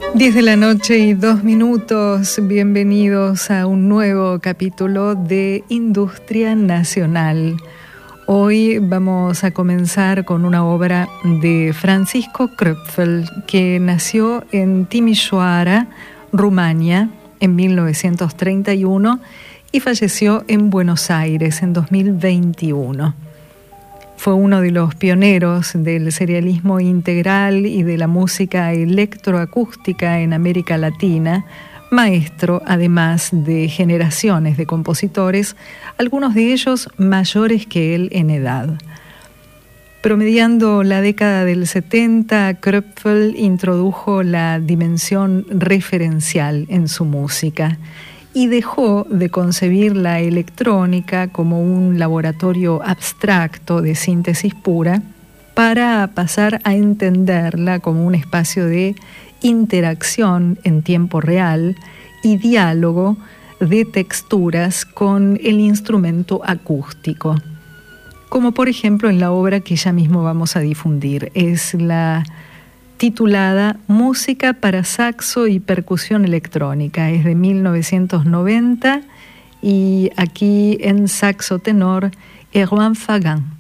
10 de la noche y 2 minutos, bienvenidos a un nuevo capítulo de Industria Nacional. Hoy vamos a comenzar con una obra de Francisco Kröpfel, que nació en Timișoara, Rumania, en 1931 y falleció en Buenos Aires en 2021. Fue uno de los pioneros del serialismo integral y de la música electroacústica en América Latina, maestro además de generaciones de compositores, algunos de ellos mayores que él en edad. Promediando la década del 70, Kröpfel introdujo la dimensión referencial en su música y dejó de concebir la electrónica como un laboratorio abstracto de síntesis pura para pasar a entenderla como un espacio de interacción en tiempo real y diálogo de texturas con el instrumento acústico, como por ejemplo en la obra que ya mismo vamos a difundir. Es la titulada Música para saxo y percusión electrónica. Es de 1990 y aquí en saxo tenor, Erwan Fagan.